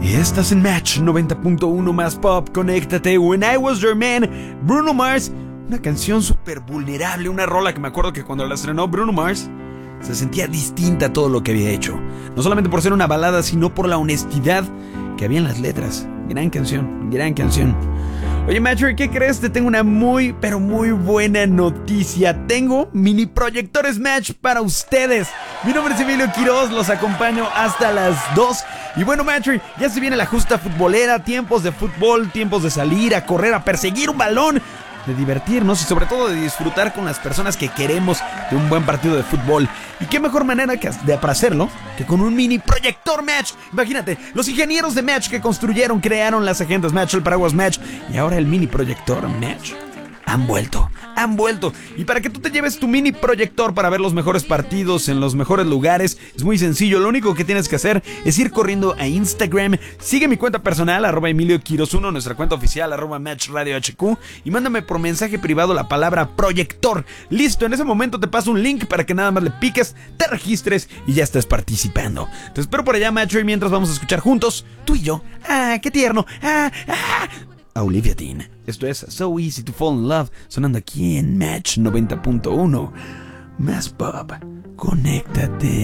Estás en Match 90.1 más pop, conéctate. When I Was Your Man, Bruno Mars. Una canción súper vulnerable, una rola que me acuerdo que cuando la estrenó Bruno Mars se sentía distinta a todo lo que había hecho. No solamente por ser una balada, sino por la honestidad que había en las letras. Gran canción, gran canción. Oye, Matcher, ¿qué crees? Te tengo una muy, pero muy buena noticia. Tengo mini proyectores Match para ustedes. Mi nombre es Emilio Quiroz, los acompaño hasta las 2. Y bueno, Matcher, ya se viene la justa futbolera, tiempos de fútbol, tiempos de salir a correr, a perseguir un balón, de divertirnos y sobre todo de disfrutar con las personas que queremos de un buen partido de fútbol. Y qué mejor manera para hacerlo que con un mini proyector Match. Imagínate, los ingenieros de Match que construyeron, crearon las agendas Match, el paraguas Match y ahora el mini proyector Match han vuelto. Y para que tú te lleves tu mini proyector para ver los mejores partidos en los mejores lugares, es muy sencillo. Lo único que tienes que hacer es ir corriendo a Instagram. Sigue mi cuenta personal, @EmilioQuiroz1, nuestra cuenta oficial, @MatchRadioHQ, y mándame por mensaje privado la palabra proyector. Listo, en ese momento te paso un link para que nada más le piques, te registres y ya estés participando. Te espero por allá, Match, y mientras vamos a escuchar juntos, tú y yo. ¡Qué tierno! A Olivia Dean. Esto es So Easy to Fall in Love, sonando aquí en Match 90.1 más pop. Conéctate.